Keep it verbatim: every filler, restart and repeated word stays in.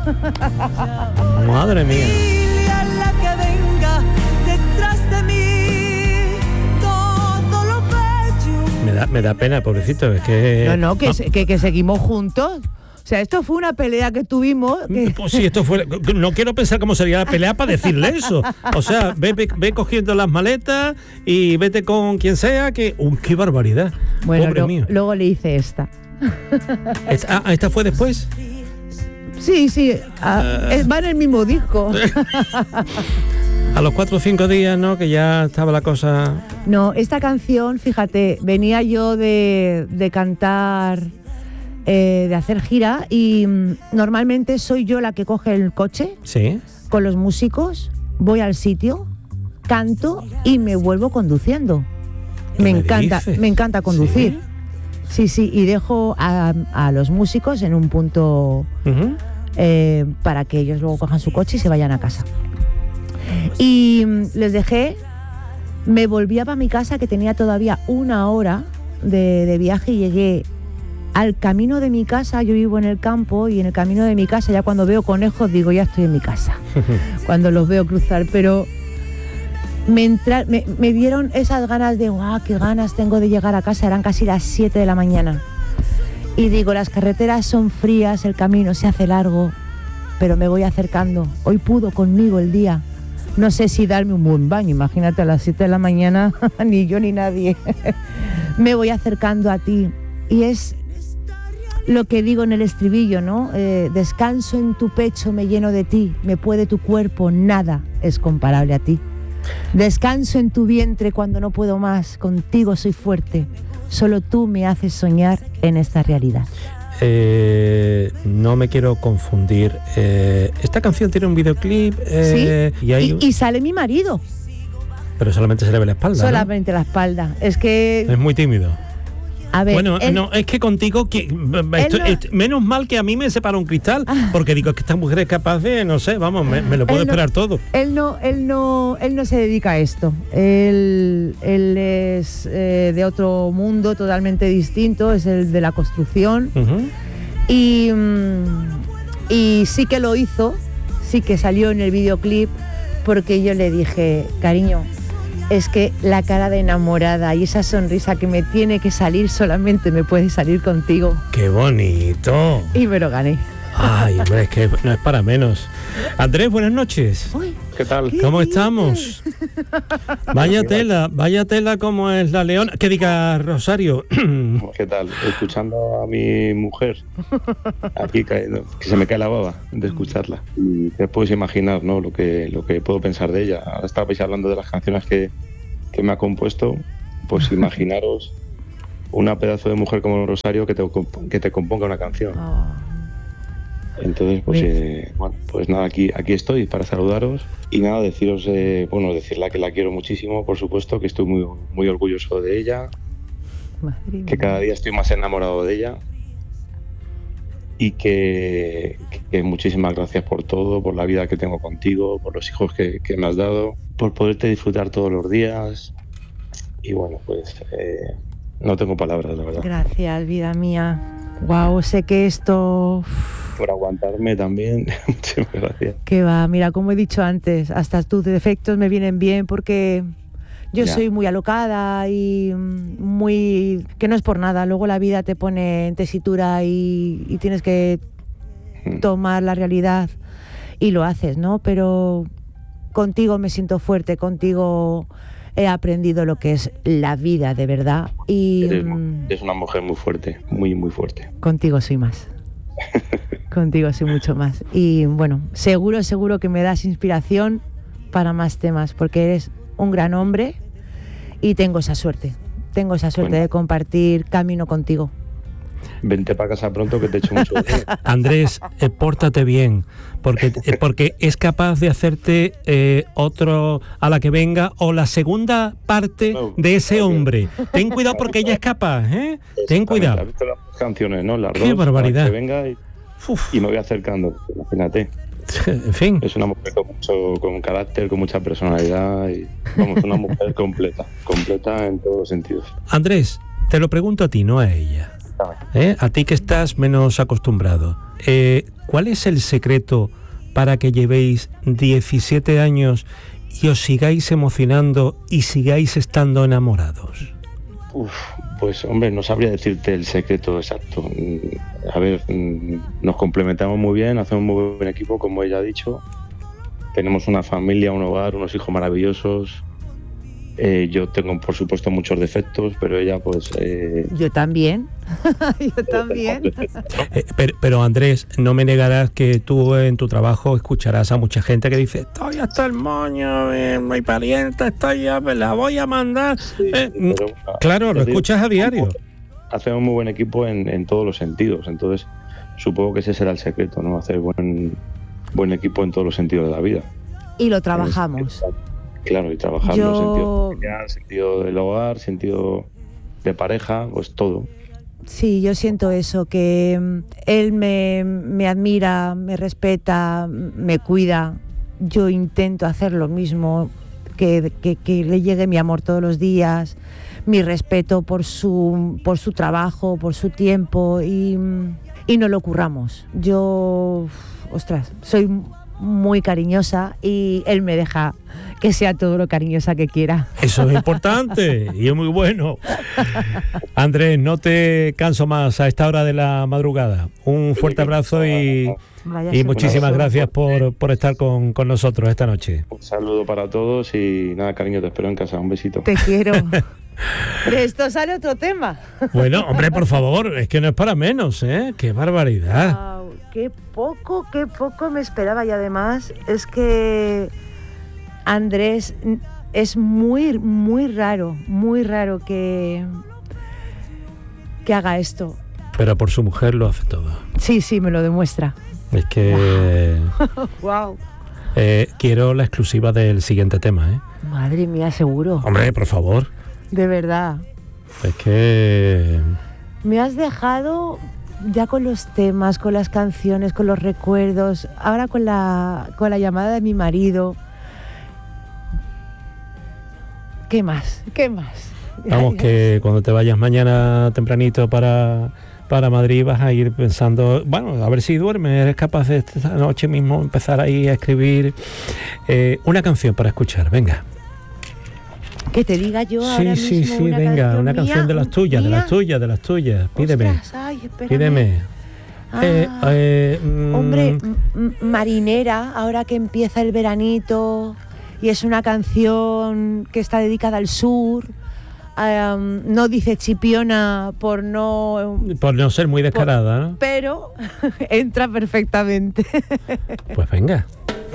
Madre mía. La que venga detrás de mí, todo lo bello. Me da, me da pena, pobrecito, es que... No, no, que, Ah, se- que, que seguimos juntos. O sea, esto fue una pelea que tuvimos. Que... Pues sí, esto fue... No quiero pensar cómo sería la pelea para decirle eso. O sea, ve, ve, ve cogiendo las maletas y vete con quien sea, que... Uh, ¡qué barbaridad! Bueno, Pobre lo- mío. luego le hice esta. Esta, ah, ¿esta fue después? Sí, sí, ah, es- va en el mismo disco. A los cuatro o cinco días, ¿no? Que ya estaba la cosa... No, esta canción, fíjate, venía yo de, de cantar, eh, de hacer gira y mm, normalmente soy yo la que coge el coche Sí. con los músicos, voy al sitio, canto y me vuelvo conduciendo. ¿Qué Me me encanta, dices? me encanta conducir. ¿Sí? Sí, sí, y dejo a, a los músicos en un punto Ujú. eh, para que ellos luego cojan su coche y se vayan a casa. Y mm, les dejé, me volvía para mi casa, que tenía todavía una hora de, de viaje, y llegué al camino de mi casa. Yo vivo en el campo y en el camino de mi casa, ya cuando veo conejos digo, ya estoy en mi casa, cuando los veo cruzar, pero me, entra, me, me dieron esas ganas de, guau, qué ganas tengo de llegar a casa, eran casi las siete de la mañana. Y digo, las carreteras son frías, el camino se hace largo, pero me voy acercando. Hoy pudo conmigo el día. No sé si darme un buen baño, imagínate a las siete de la mañana, ni yo ni nadie. Me voy acercando a ti. Y es lo que digo en el estribillo, ¿no? Eh, descanso en tu pecho, me lleno de ti, me puede tu cuerpo, nada es comparable a ti. Descanso en tu vientre cuando no puedo más, contigo soy fuerte, solo tú me haces soñar en esta realidad. Eh, no me quiero confundir. Eh, esta canción tiene un videoclip eh, ¿Sí? y hay, Y, y sale mi marido, pero solamente se le ve la espalda, ¿no? solamente la espalda. Es que, Es muy tímido. a ver, Bueno, él- no, es que contigo, que, esto- no- esto- menos mal que a mí me separa un cristal, Ah. porque digo, es que esta mujer es capaz de, no sé, vamos, me, me lo puedo Él no- esperar todo. Él no, él no, él no se dedica a esto. Él, él es eh, de otro mundo totalmente distinto, es el de la construcción. Ujú. Y, mm, y sí que lo hizo, sí que salió en el videoclip, porque yo le dije, cariño, es que la cara de enamorada y esa sonrisa que me tiene que salir solamente me puede salir contigo. ¡Qué bonito! Y me lo gané. Ay, hombre, es que no es para menos. Andrés, buenas noches. Uy, ¿Qué tal? ¿qué ¿Cómo dices? estamos? Vaya tela, vaya tela como es la leona. Que diga Rosario. ¿Qué tal? Escuchando a mi mujer aquí caído, que se me cae la baba de escucharla. Y te puedes imaginar, ¿no? Lo que, lo que puedo pensar de ella. Ahora estabais hablando de las canciones que, que me ha compuesto. Pues imaginaros una pedazo de mujer como Rosario que te, comp- que te componga una canción. Oh. Entonces, pues, Bien. eh, bueno, pues nada, aquí, aquí estoy para saludaros y nada, deciros, eh, bueno, decirle que la quiero muchísimo, por supuesto, que estoy muy, muy orgulloso de ella, Madre que mía. cada día estoy más enamorado de ella y que, que muchísimas gracias por todo, por la vida que tengo contigo, por los hijos que, que me has dado, por poderte disfrutar todos los días y bueno, pues eh, no tengo palabras, la verdad. Gracias, vida mía. Wow, sé que esto... Por aguantarme también, muchísimas gracias. Que va, mira, como he dicho antes, hasta tus defectos me vienen bien porque yo Ya. soy muy alocada y mm, muy... que no es por nada, luego la vida te pone en tesitura y, y tienes que Mm. tomar la realidad y lo haces, ¿no? Pero contigo me siento fuerte, contigo he aprendido lo que es la vida de verdad y Eres, mm, eres una mujer muy fuerte, muy, muy fuerte. contigo soy más. Contigo soy mucho más. Y bueno, seguro, seguro que me das inspiración para más temas, porque eres un gran hombre y tengo esa suerte. Tengo esa suerte Bueno. de compartir camino contigo. Vente para casa pronto que te echo mucho de menos. Andrés, eh, pórtate bien, porque, eh, porque es capaz de hacerte eh, otro a la que venga o la segunda parte No, de ese no, hombre. Ten cuidado porque ella es capaz, ¿eh? Ten cuidado. ¿Has visto las dos canciones, no? Las Qué dos, barbaridad. para que venga y, Uf, y me voy acercando, imagínate. en fin, Es una mujer con mucho con carácter, con mucha personalidad y vamos, una mujer completa, completa en todos los sentidos. Andrés, te lo pregunto a ti, no a ella. ¿Eh? A ti que estás menos acostumbrado. eh, ¿cuál es el secreto para que llevéis diecisiete años y os sigáis emocionando y sigáis estando enamorados? Uf, pues hombre, no sabría decirte el secreto exacto. A ver, nos complementamos muy bien, hacemos un muy buen equipo, como ella ha dicho. Tenemos una familia, un hogar, unos hijos maravillosos. Eh, yo tengo, por supuesto, muchos defectos, pero ella, pues... Eh... Yo también. Yo también. Eh, pero, pero, Andrés, no me negarás que tú en tu trabajo escucharás a mucha gente que dice: estoy hasta el moño, eh, mi parienta, estoy ya, me la voy a mandar. Sí, eh, pero, claro, lo escuchas a diario. Hacemos muy buen equipo en, en todos los sentidos, entonces supongo que ese será el secreto, ¿no? Hacer buen, buen equipo en todos los sentidos de la vida. Y lo trabajamos. Claro, y trabajar Yo... en sentido familiar, sentido del hogar, sentido de pareja, pues todo. Sí, yo siento eso, que él me, me admira, me respeta, me cuida. Yo intento hacer lo mismo, que, que, que le llegue mi amor todos los días, mi respeto por su, por su trabajo, por su tiempo, y, y no lo curramos. Yo, ostras, soy muy cariñosa y él me deja que sea todo lo cariñosa que quiera. Eso es importante y es muy bueno. Andrés, no te canso más a esta hora de la madrugada. Un fuerte abrazo y, y muchísimas gracias por, por estar con, con nosotros esta noche. Un saludo para todos y nada, cariño, te espero en casa. Un besito. Te quiero. De esto sale otro tema. Bueno, hombre, por favor, es que no es para menos, ¿eh? ¡Qué barbaridad! Wow, qué poco, qué poco me esperaba. Y además es que Andrés es muy, muy raro, muy raro que, que haga esto. Pero por su mujer lo hace todo. Sí, sí, me lo demuestra. Es que... Wow. Eh, quiero la exclusiva del siguiente tema, ¿eh? Madre mía, seguro. Hombre, por favor. De verdad. Es que... Me has dejado ya con los temas, con las canciones, con los recuerdos, ahora con la, con la llamada de mi marido. ¿Qué más? ¿Qué más? Vamos, que cuando te vayas mañana tempranito para, para Madrid vas a ir pensando, bueno, a ver si duermes, eres capaz de esta noche mismo empezar ahí a escribir eh, una canción para escuchar, venga. Que te diga yo sí, ahora sí, mismo sí, una venga, canción una mía, canción de las tuyas, mía. de las tuyas, de las tuyas. Pídeme, Ostras, ay, espérame. pídeme. Ah, eh, eh, mm, hombre, m- marinera, ahora que empieza el veranito y es una canción que está dedicada al sur. Um, no dice Chipiona por no... por no ser muy descarada, por, ¿no? Pero entra perfectamente. Pues venga.